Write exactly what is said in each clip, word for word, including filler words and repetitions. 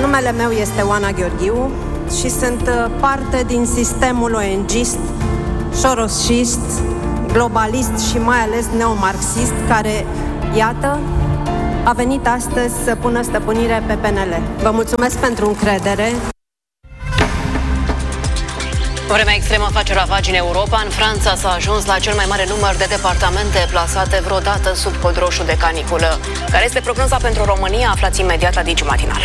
Numele meu este Oana Gheorghiu și sunt parte din sistemul O N G-ist, sorosist, globalist și mai ales neomarxist, care, iată, a venit astăzi să pună stăpânire pe P N L. Vă mulțumesc pentru încredere. Vremea extremă face ravagi în Europa. În Franța s-a ajuns la cel mai mare număr de departamente plasate vreodată sub cod roșu de caniculă. Care este prognoza pentru România? Aflați imediat la Digi Matinal.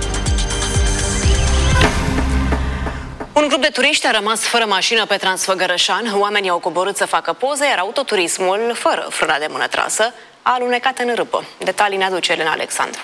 Un grup de turiști a rămas fără mașină pe Transfăgărășan. Oamenii au coborât să facă poze, iar autoturismul, fără frâna de mână trasă, a alunecat în râpă. Detalii ne aduce Elena Alexandru.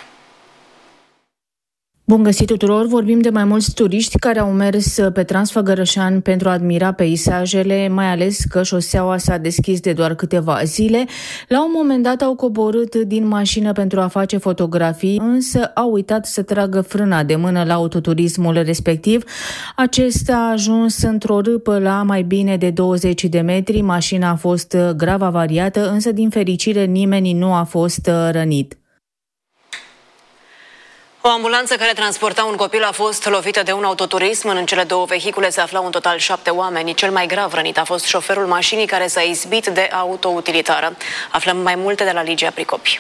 Bun găsit tuturor! Vorbim de mai mulți turiști care au mers pe Transfăgărășan pentru a admira peisajele, mai ales că șoseaua s-a deschis de doar câteva zile. La un moment dat au coborât din mașină pentru a face fotografii, însă au uitat să tragă frâna de mână la autoturismul respectiv. Acesta a ajuns într-o râpă la mai bine de douăzeci de metri. Mașina a fost grav avariată, însă din fericire nimeni nu a fost rănit. O ambulanță care transporta un copil a fost lovită de un autoturism. În cele două vehicule se aflau în total șapte oameni. Cel mai grav rănit a fost șoferul mașinii, care s-a izbit de autoutilitară. Aflăm mai multe de la Ligia Pricopi.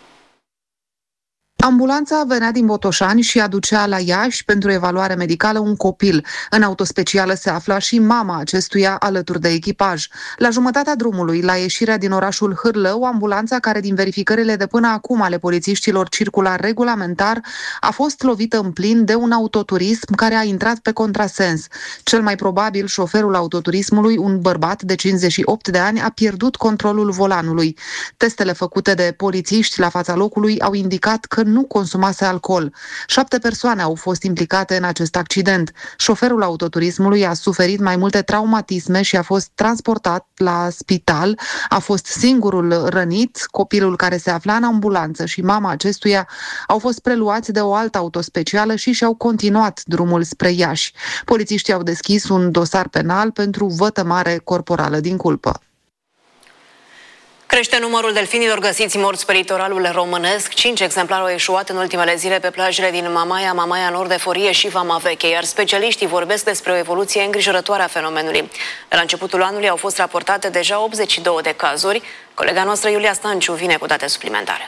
Ambulanța venea din Botoșani și aducea la Iași pentru evaluare medicală un copil. În autospecială se afla și mama acestuia alături de echipaj. La jumătatea drumului, la ieșirea din orașul Hârlău, ambulanța, care din verificările de până acum ale polițiștilor circula regulamentar, a fost lovită în plin de un autoturism care a intrat pe contrasens. Cel mai probabil, șoferul autoturismului, un bărbat de cincizeci și opt de ani, a pierdut controlul volanului. Testele făcute de polițiști la fața locului au indicat că nu consumase alcool. Șapte persoane au fost implicate în acest accident. Șoferul autoturismului a suferit mai multe traumatisme și a fost transportat la spital. A fost singurul rănit. Copilul care se afla în ambulanță și mama acestuia au fost preluați de o altă autospecială și și-au continuat drumul spre Iași. Polițiștii au deschis un dosar penal pentru vătămare corporală din culpă. Crește numărul delfinilor găsiți morți pe litoralul românesc. Cinci exemplare au eșuat în ultimele zile pe plajele din Mamaia, Mamaia Nord de Forie și Vama Veche, iar specialiștii vorbesc despre o evoluție îngrijorătoare a fenomenului. De la începutul anului au fost raportate deja optzeci și două de cazuri. Colega noastră Iulia Stanciu vine cu date suplimentare.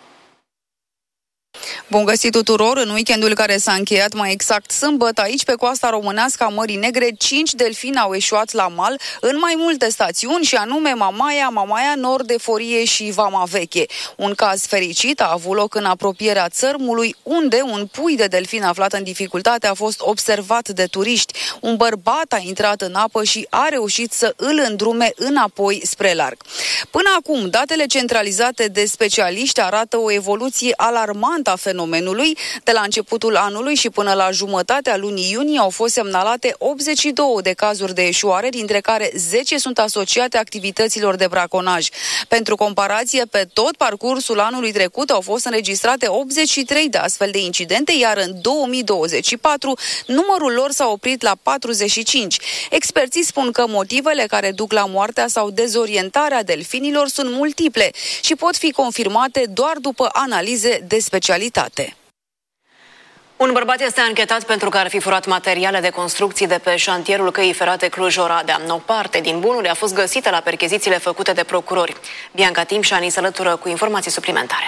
Bun găsit tuturor! În weekendul care s-a încheiat, mai exact sâmbătă, aici pe coasta românească a Mării Negre, cinci delfini au eșuat la mal în mai multe stațiuni, și anume Mamaia, Mamaia Nord de Forie și Vama Veche. Un caz fericit a avut loc în apropierea țărmului, unde un pui de delfin aflat în dificultate a fost observat de turiști. Un bărbat a intrat în apă și a reușit să îl îndrume înapoi spre larg. Până acum, datele centralizate de specialiști arată o evoluție alarmantă a fenomenului. De la începutul anului și până la jumătatea lunii iunie au fost semnalate optzeci și două de cazuri de eșuare, dintre care zece sunt asociate activităților de braconaj. Pentru comparație, pe tot parcursul anului trecut au fost înregistrate optzeci și trei de astfel de incidente, iar în două mii douăzeci și patru numărul lor s-a oprit la patruzeci și cinci. Experții spun că motivele care duc la moartea sau dezorientarea delfinilor sunt multiple și pot fi confirmate doar după analize de specialitate. Un bărbat este anchetat pentru că ar fi furat materiale de construcții de pe șantierul căii ferate Cluj-Oradea. O parte din bunuri a fost găsită la perchezițiile făcute de procurori. Bianca Timșani se alătură cu informații suplimentare.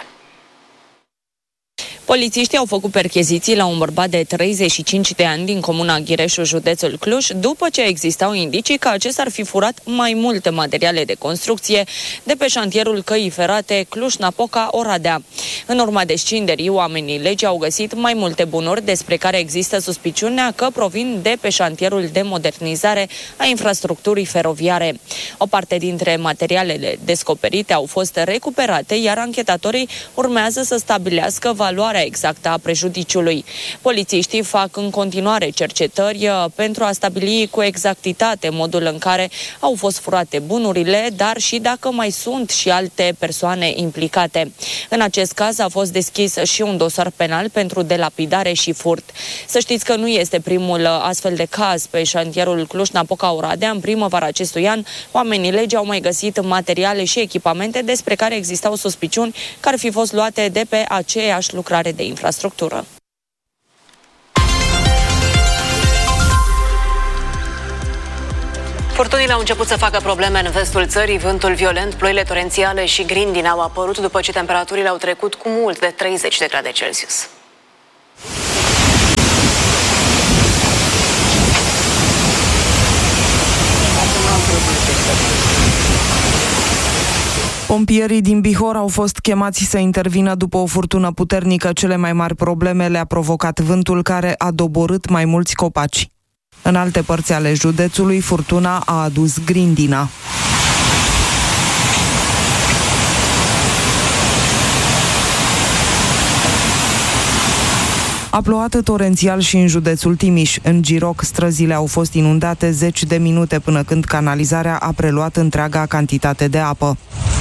Polițiștii au făcut percheziții la un bărbat de treizeci și cinci de ani din comuna Ghireșu, județul Cluj, după ce existau indicii că acesta ar fi furat mai multe materiale de construcție de pe șantierul căii ferate Cluj-Napoca-Oradea. În urma descinderii, oamenii legii au găsit mai multe bunuri despre care există suspiciunea că provin de pe șantierul de modernizare a infrastructurii feroviare. O parte dintre materialele descoperite au fost recuperate, iar anchetatorii urmează să stabilească valoarea exactă a prejudiciului. Polițiștii fac în continuare cercetări pentru a stabili cu exactitate modul în care au fost furate bunurile, dar și dacă mai sunt și alte persoane implicate. În acest caz a fost deschis și un dosar penal pentru delapidare și furt. Să știți că nu este primul astfel de caz pe șantierul Cluj-Napoca-Oradea. În primăvara acestui an, oamenii legii au mai găsit materiale și echipamente despre care existau suspiciuni că ar fi fost luate de pe aceeași lucrare de infrastructură. Furtunile au început să facă probleme în vestul țării, vântul violent, ploile torențiale și grindine au apărut după ce temperaturile au trecut cu mult de treizeci de grade Celsius. Pompierii din Bihor au fost chemați să intervină după o furtună puternică. Cele mai mari probleme le-a provocat vântul, care a doborât mai mulți copaci. În alte părți ale județului, furtuna a adus grindina. A plouat torențial și în județul Timiș. În Giroc, străzile au fost inundate zeci de minute până când canalizarea a preluat întreaga cantitate de apă.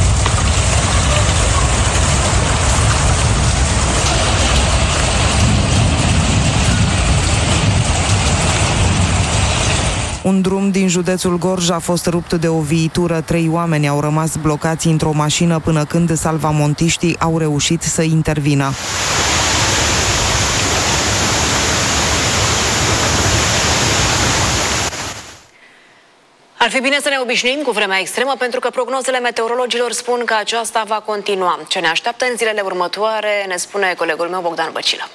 Un drum din județul Gorj a fost rupt de o viitură. Trei oameni au rămas blocați într-o mașină până când salvamontiștii au reușit să intervină. Ar fi bine să ne obișnuim cu vremea extremă, pentru că prognozele meteorologilor spun că aceasta va continua. Ce ne așteaptă în zilele următoare ne spune colegul meu Bogdan Băcilă.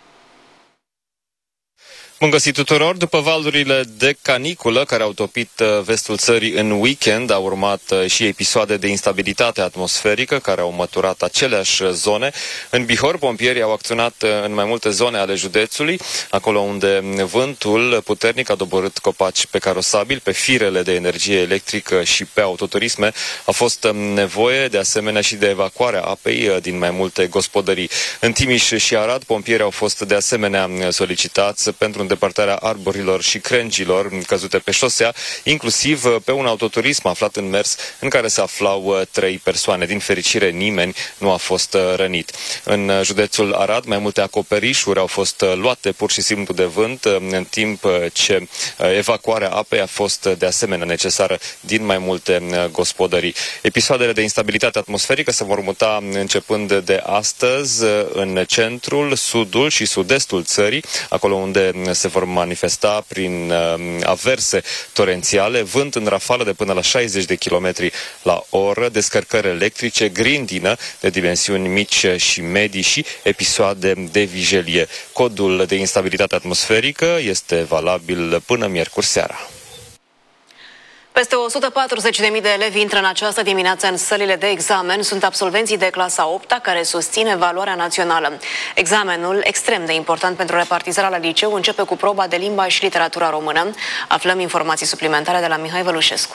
Bun găsit tuturor! După valurile de caniculă care au topit vestul țării în weekend, au urmat și episoade de instabilitate atmosferică care au măturat aceleași zone. În Bihor, pompierii au acționat în mai multe zone ale județului, acolo unde vântul puternic a doborât copaci pe carosabili, pe firele de energie electrică și pe autoturisme. A fost nevoie de asemenea și de evacuarea apei din mai multe gospodării. În Timiș și Arad, pompierii au fost de asemenea solicitați pentru îndepărtarea arborilor și crengilor căzute pe șosea, inclusiv pe un autoturism aflat în mers în care se aflau trei persoane. Din fericire, nimeni nu a fost rănit. În județul Arad, mai multe acoperișuri au fost luate pur și simplu de vânt, în timp ce evacuarea apei a fost de asemenea necesară din mai multe gospodării. Episoadele de instabilitate atmosferică se vor muta începând de astăzi în centrul, sudul și sud-estul țării, acolo unde se vor manifesta prin uh, averse torențiale, vânt în rafală de până la șaizeci de kilometri la oră, descărcări electrice, grindină de dimensiuni mici și medii și episoade de vijelie. Codul de instabilitate atmosferică este valabil până miercuri seara. Peste o sută patruzeci de mii de elevi intră în această dimineață în sălile de examen. Sunt absolvenții de clasa a opta care susțin evaluarea națională. Examenul, extrem de important pentru repartizarea la liceu, începe cu proba de limba și literatura română. Aflăm informații suplimentare de la Mihai Vălușescu.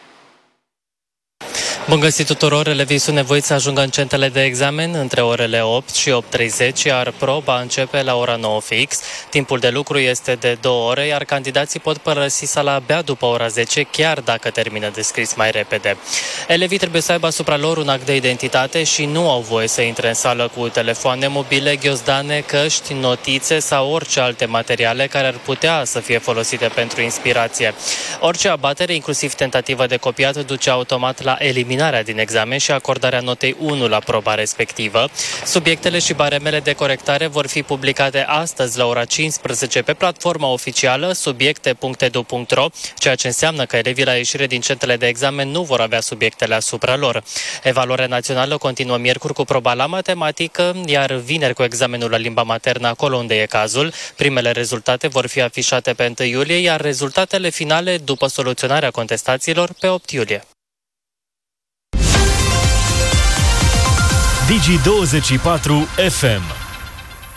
Bun găsit tuturor! Elevii sunt nevoiți să ajungă în centrele de examen între orele opt și opt treizeci, iar proba începe la ora nouă fix. Timpul de lucru este de două ore, iar candidații pot părăsi sala abia după ora zece, chiar dacă termină de scris mai repede. Elevii trebuie să aibă asupra lor un act de identitate și nu au voie să intre în sală cu telefoane mobile, ghiozdane, căști, notițe sau orice alte materiale care ar putea să fie folosite pentru inspirație. Orice abatere, inclusiv tentativă de copiat, duce automat la eliminare din examen și acordarea notei unu la proba respectivă. Subiectele și baremele de corectare vor fi publicate astăzi la ora cincisprezece pe platforma oficială subiecte punct e d u punct r o, ceea ce înseamnă că elevii la ieșire din centrele de examen nu vor avea subiectele asupra lor. Evaluarea națională continuă miercuri cu proba la matematică, iar vineri cu examenul la limba maternă acolo unde e cazul. Primele rezultate vor fi afișate pe întâi iulie, iar rezultatele finale după soluționarea contestațiilor pe opt iulie. Digi douăzeci și patru F M